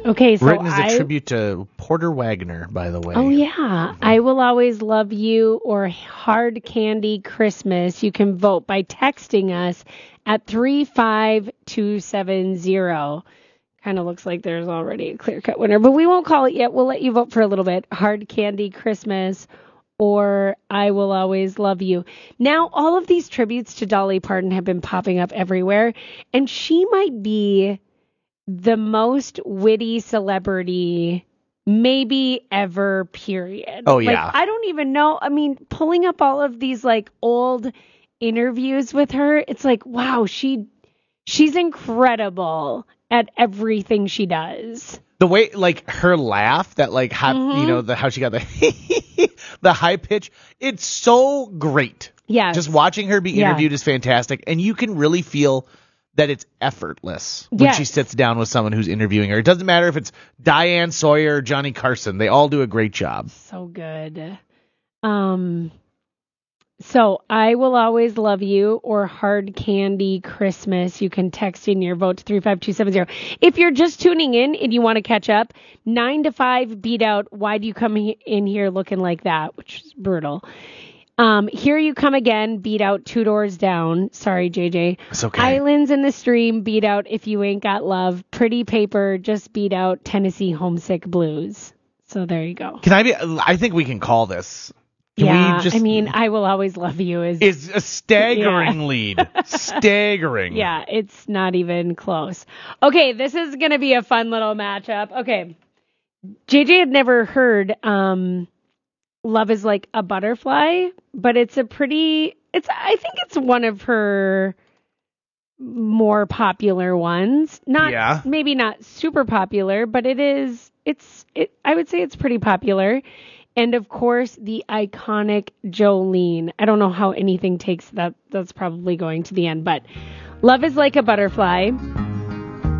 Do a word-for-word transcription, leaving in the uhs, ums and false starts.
Okay, so Written as a I, tribute to Porter Wagner, by the way. Oh, yeah. I Will Always Love You or Hard Candy Christmas. You can vote by texting us at three five two seven zero. Kind of looks like there's already a clear-cut winner, but we won't call it yet. We'll let you vote for a little bit. Hard Candy Christmas or I Will Always Love You. Now, all of these tributes to Dolly Parton have been popping up everywhere, and she might be the most witty celebrity maybe ever, period. Oh, yeah. Like, I don't even know. I mean, pulling up all of these, like, old interviews with her, it's like, wow, she she's incredible at everything she does. The way, like, her laugh, that, like, hot, Mm-hmm. you know, the how she got the the high pitch, it's so great. Yes. Just watching her be Yeah. interviewed is fantastic, and you can really feel that it's effortless when Yes. she sits down with someone who's interviewing her. It doesn't matter if it's Diane Sawyer or Johnny Carson. They all do a great job. So good. Um, so I Will Always Love You or Hard Candy Christmas. You can text in your vote to three five two seven zero. If you're just tuning in and you want to catch up, nine to five beat out Why Do You Come he- in Here Looking Like That, which is brutal. Um, Here You Come Again beat out Two Doors Down. Sorry, J J. It's okay. Islands in the Stream beat out If You Ain't Got Love. Pretty Paper just beat out Tennessee Homesick Blues. So there you go. Can I be? I think we can call this. Can yeah, we just? I mean, I Will Always Love You is... It's a staggering Yeah. lead. Staggering. Yeah, it's not even close. Okay, this is going to be a fun little matchup. Okay, J J had never heard um, Love is Like a Butterfly, but it's a pretty... It's. I think it's one of her more popular ones. Not Yeah. Maybe not super popular, but it is... It's. It. I would say it's pretty popular. And, of course, the iconic Jolene. I don't know how anything takes that. That's probably going to the end. But Love is Like a Butterfly